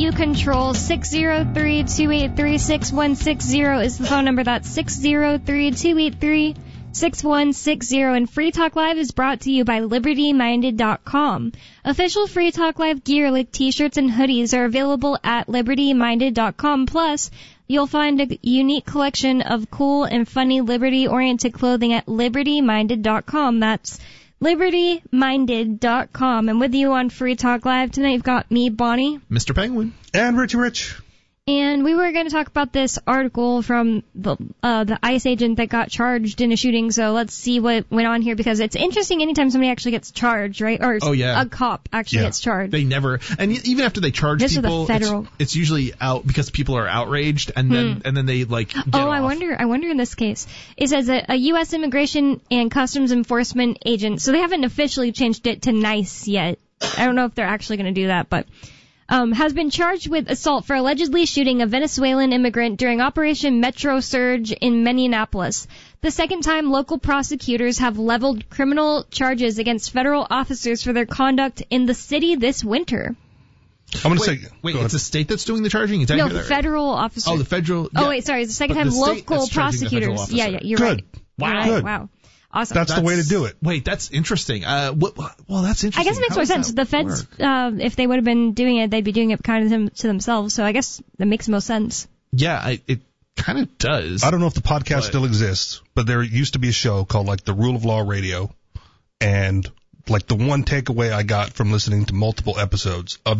you control. 603-283-6160 is the phone number. That's 603-283-6160. And Free Talk Live is brought to you by LibertyMinded.com. Official Free Talk Live gear like t-shirts and hoodies are available at LibertyMinded.com. Plus, you'll find a unique collection of cool and funny Liberty-oriented clothing at LibertyMinded.com. That's LibertyMinded.com. And with you on Free Talk Live tonight, you've got me, Bonnie, Mr. Penguin, and Richie Rich. And we were going to talk about this article from the ICE agent that got charged in a shooting. So let's see what went on here, because it's interesting anytime somebody actually gets charged, right? Or a cop actually gets charged. They never, and even after they charge people, it's usually out because people are outraged, and then they get off. I wonder in this case. It says a U.S. Immigration and Customs Enforcement agent, so they haven't officially changed it to NICE yet. I don't know if they're actually going to do that, but has been charged with assault for allegedly shooting a Venezuelan immigrant during Operation Metro Surge in Minneapolis. The second time local prosecutors have leveled criminal charges against federal officers for their conduct in the city this winter. I'm going to say... Wait, it's a state that's doing the charging? No, federal officers. Oh, the federal... Yeah. Oh, wait, sorry. It's the second time local prosecutors. Yeah, you're right. Wow. Good. Wow. Awesome. That's the way to do it. Wait, that's interesting. Well, that's interesting. I guess it makes more sense. The feds, if they would have been doing it, they'd be doing it kind of to themselves. So I guess that makes most sense. Yeah, it kind of does. I don't know if the podcast still exists, but there used to be a show called the Rule of Law Radio, and the one takeaway I got from listening to multiple episodes of